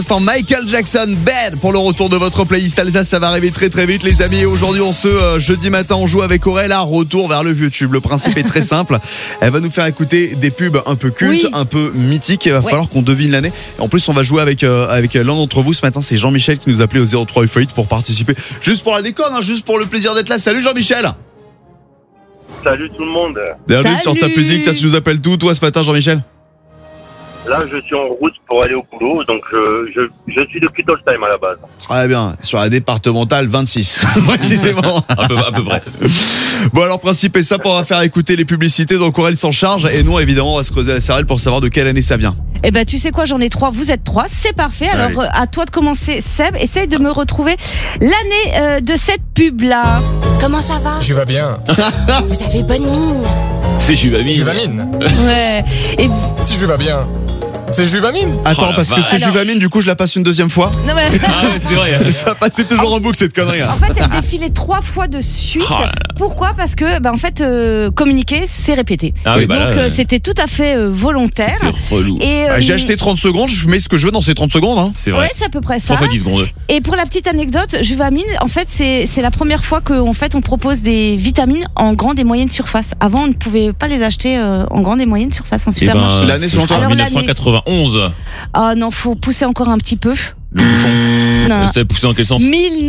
Michael Jackson, Bad pour le retour de votre playlist Alsace, ça va arriver très très vite les amis. Aujourd'hui jeudi matin on joue avec Aurel, retour vers le vieux tube. Le principe est très simple, elle va nous faire écouter des pubs un peu cultes, un peu mythiques. Il va falloir qu'on devine l'année. Et en plus on va jouer avec l'un d'entre vous ce matin, c'est Jean-Michel qui nous appelait au 03 UFOIT pour participer. Juste pour la déconne, juste pour le plaisir d'être là. Salut Jean-Michel. Salut tout le monde. Bienvenue sur ta musique. Tiens, tu nous appelles d'où toi ce matin Jean-Michel? Là, je suis en route pour aller au boulot, donc je suis de Kuttolsheim à la base. Très bien, sur la départementale 26, précisément. à peu près. Bon, alors, principe est simple, on va faire écouter les publicités, donc Aurel s'en charge, et nous, évidemment, on va se creuser la cervelle pour savoir de quelle année ça vient. Eh ben, tu sais quoi, j'en ai 3, vous êtes 3, c'est parfait. Alors, Allez. à toi de commencer, Seb, essaye de me retrouver l'année de cette pub-là. Comment ça va? Je vais bien. Vous avez bonne mine. C'est Juvamine. Juvamine. Ouais. Et... Si je vais bien. C'est Juvamine. Attends, la parce que vache. c'est Juvamine, du coup, je la passe une deuxième fois. Non, mais... Ah ouais, c'est vrai. Ça passait toujours en boucle, cette connerie. En fait, elle défilait 3 fois de suite. Oh là là. Pourquoi? Parce que, en fait, communiquer, c'est répéter. Ah oui, bah Donc, là, c'était tout à fait volontaire. c'était relou. Et, J'ai acheté 30 secondes, je mets ce que je veux dans ces 30 secondes. Hein. C'est vrai. Ouais, c'est à peu près ça. 3 fois 10 secondes. Et pour la petite anecdote, Juvamine, en fait, c'est la première fois qu'en fait, on propose des vitamines en grande et moyenne surface. Avant, on ne pouvait pas les acheter en grande et moyenne surface en supermarché. L'année ce sera selon toi? en Alors, 1991. Ah non, faut pousser encore un petit peu. Le bouchon. Non. C'était poussé dans quel sens?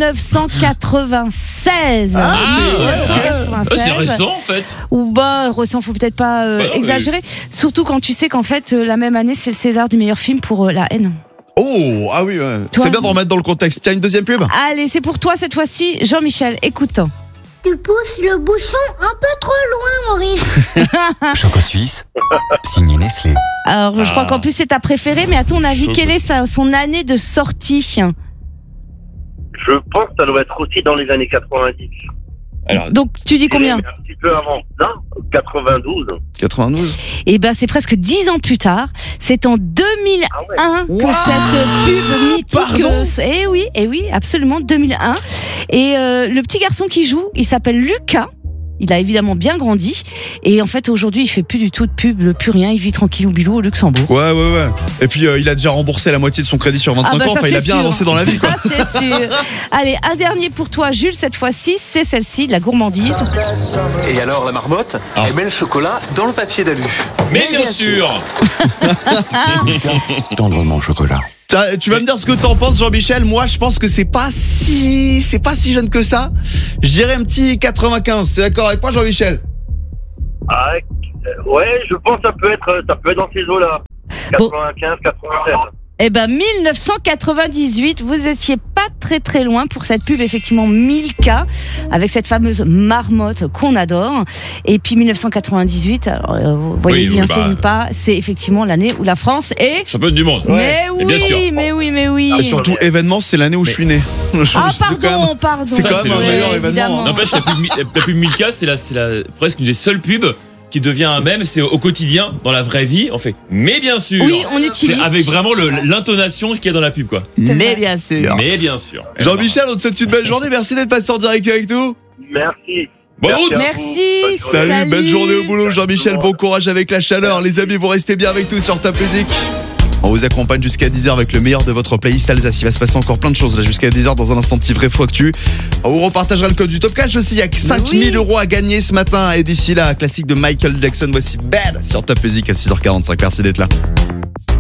1996. Ah, c'est 1996. récent en fait. Ou récent, faut peut-être pas Bah non, exagérer. Surtout quand tu sais qu'en fait, la même année, c'est le César du meilleur film pour La Haine. Oh, ah oui, ouais. Toi. C'est bien de remettre dans le contexte. Tiens, une deuxième pub. Allez, c'est pour toi cette fois-ci, Jean-Michel. Écoute. Tu pousses le bouchon un peu trop loin, Maurice. Choco Suisse, signé Nestlé. Alors, je crois qu'en plus, c'est ta préférée, mais à ton avis, Choco. quelle est son année de sortie? Je pense que ça doit être aussi dans les années 90. Alors, Donc, tu dis combien? Mais un petit peu avant. Non, 92. 92. Eh ben, c'est presque 10 ans plus tard. C'est en 2001 que cette pub mythique. Pardon Eh oui, absolument, 2001. Et le petit garçon qui joue, il s'appelle Lucas. Il a évidemment bien grandi. Et en fait, aujourd'hui, il fait plus du tout de pub, plus rien. Il vit tranquillou bilou au Luxembourg. Ouais. Et puis, il a déjà remboursé la moitié de son crédit sur 25 ans. ça, Enfin, il a c'est bien sûr. avancé dans la vie, quoi. Ça, c'est sûr. Allez, un dernier pour toi, Jules, cette fois-ci. C'est celle-ci, la gourmandise. Et alors la marmotte, elle met le chocolat dans le papier d'alu. mais bien sûr. Tendrement chocolat. Tu vas me dire ce que t'en penses, Jean-Michel. Moi, je pense que c'est pas si jeune que ça. Je dirais un petit 95. T'es d'accord avec moi, Jean-Michel? Ah, ouais, je pense que ça peut être dans ces eaux-là. 95, 97. Eh ben 1998, vous étiez pas très loin pour cette pub, effectivement Milka, avec cette fameuse marmotte qu'on adore. Et puis 1998, alors, vous voyez, Oui, enseigne pas, c'est effectivement l'année où la France est... Championne du monde. Mais Et bien sûr. oui. Et surtout, événement, c'est l'année où je suis né. Ah C'est quand même- pardon. c'est quand même un Ouais, meilleur événement, évidemment. hein. N'empêche, la pub Milka, c'est presque une des seules pubs qui devient un mème. C'est au quotidien, dans la vraie vie, on fait. Mais bien sûr. Oui, on utilise. C'est avec vraiment l'intonation qu'il y a dans la pub, quoi. Mais bien sûr. Mais bien sûr. Jean-Michel, on te souhaite une belle journée. Merci d'être passé en direct avec nous. Merci. Bonne route. à vous. Merci. Bonne journée. Salut, belle journée au boulot, Bonne Jean-Michel. journée. Bon courage avec la chaleur. Les amis, vous restez bien avec nous sur Top Music. On vous accompagne jusqu'à 10h avec le meilleur de votre playlist Alsace. Il va se passer encore plein de choses là jusqu'à 10h dans un instant petit vrai faux actu. On vous repartagera le code du Top Cash aussi. Il y a 5000 € à gagner ce matin. Et d'ici là, classique de Michael Jackson. Voici Bad sur Top Music à 6h45. Merci d'être là.